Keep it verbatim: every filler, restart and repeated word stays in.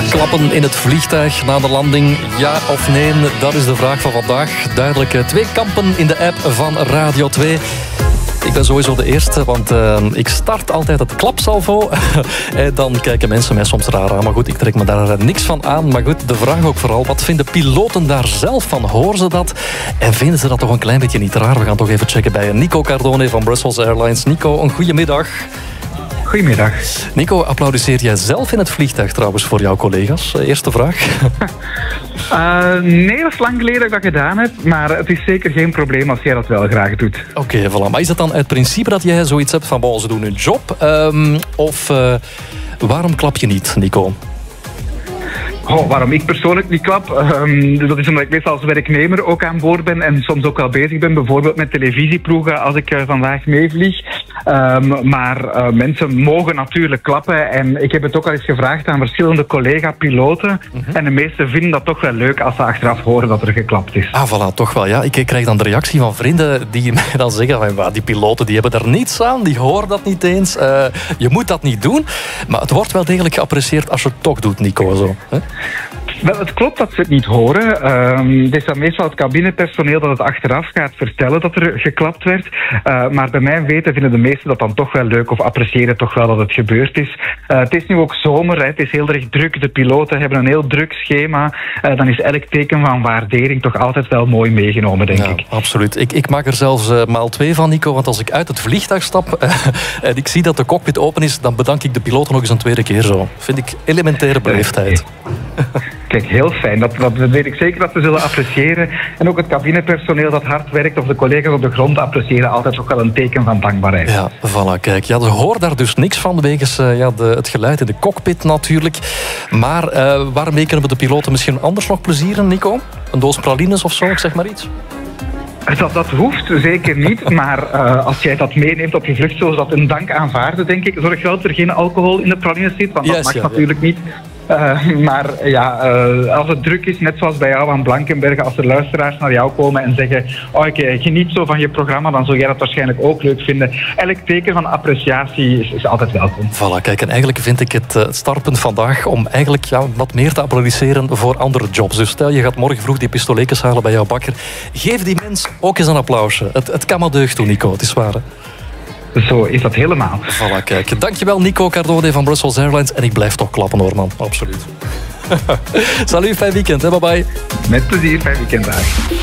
Klappen in het vliegtuig na de landing, ja of nee? Dat is de vraag van vandaag. Duidelijk twee kampen in de app van Radio twee. Ik ben sowieso de eerste, want uh, ik start altijd het klapsalvo. En dan kijken mensen mij soms raar aan. Maar goed, ik trek me daar niks van aan. Maar goed, de vraag ook vooral, wat vinden piloten daar zelf van? Horen ze dat? En vinden ze dat toch een klein beetje niet raar? We gaan toch even checken bij Nico Cardone van Brussels Airlines. Nico, een goede middag. Goedemiddag. Nico, applaudisseer jij zelf in het vliegtuig trouwens voor jouw collega's? Eerste vraag. Uh, nee, dat is lang geleden dat ik dat gedaan heb. Maar het is zeker geen probleem als jij dat wel graag doet. Oké, okay, voilà. Maar is het dan uit principe dat jij zoiets hebt van, bon, ze doen hun job? Um, of uh, waarom klap je niet, Nico? Oh, waarom ik persoonlijk niet klap? Um, dat is omdat ik meestal als werknemer ook aan boord ben en soms ook wel bezig ben, bijvoorbeeld met televisieploegen als ik uh, vandaag meevlieg. Um, maar uh, mensen mogen natuurlijk klappen en ik heb het ook al eens gevraagd aan verschillende collega-piloten. Mm-hmm. En de meesten vinden dat toch wel leuk als ze achteraf horen dat er geklapt is. Ah, voilà, toch wel. Ja. Ik krijg dan de reactie van vrienden die mij dan zeggen van, die piloten die hebben daar niets aan, die horen dat niet eens. Uh, je moet dat niet doen. Maar het wordt wel degelijk geapprecieerd als je het toch doet, Nico. Zo, hè? Wel, het klopt dat ze het niet horen. Um, het is dan meestal het cabinepersoneel dat het achteraf gaat vertellen dat er geklapt werd. Uh, maar bij mijn weten vinden de meesten dat dan toch wel leuk of appreciëren toch wel dat het gebeurd is. Uh, het is nu ook zomer, hè. Het is heel erg druk. De piloten hebben een heel druk schema. Uh, dan is elk teken van waardering toch altijd wel mooi meegenomen, denk ja, ik. Absoluut. Ik, ik maak er zelfs uh, maal twee van, Nico. Want als ik uit het vliegtuig stap uh, en ik zie dat de cockpit open is, dan bedank ik de piloten nog eens een tweede keer zo. Vind ik elementaire beleefdheid. Kijk, heel fijn. Dat, dat weet ik zeker dat we zullen appreciëren. En ook het cabinepersoneel dat hard werkt of de collega's op de grond appreciëren altijd ook wel een teken van dankbaarheid. Ja, voilà, kijk. Ja, ze horen daar dus niks van wegens uh, ja, de, het geluid in de cockpit natuurlijk. Maar uh, waarmee kunnen we de piloten misschien anders nog plezieren, Nico? Een doos pralines of zo, ik zeg maar iets. Dat, dat hoeft zeker niet, maar uh, als jij dat meeneemt op je vlucht, zullen ze dat een dank aanvaarden, denk ik. Zorg wel dat er geen alcohol in de pralines zit, want dat yes, mag ja, natuurlijk ja. niet. Uh, maar ja, uh, als het druk is, net zoals bij jou aan Blankenberge, als er luisteraars naar jou komen en zeggen, oh, ik uh, geniet zo van je programma, dan zul jij dat waarschijnlijk ook leuk vinden. Elk teken van appreciatie is, is altijd welkom. Voilà, kijk, en eigenlijk vind ik het uh, startpunt vandaag om eigenlijk ja, wat meer te applaudisseren voor andere jobs. Dus stel, je gaat morgen vroeg die pistoletjes halen bij jouw bakker. Geef die mens ook eens een applausje. Het, het kan maar deugd doen, Nico, het is waar, hè? Zo is dat helemaal. Voilà, kijk. Dankjewel Nico Cardone van Brussels Airlines. En ik blijf toch klappen hoor, man. Absoluut. Salut, fijn weekend. Hè? Bye bye. Met plezier, fijn weekend daar.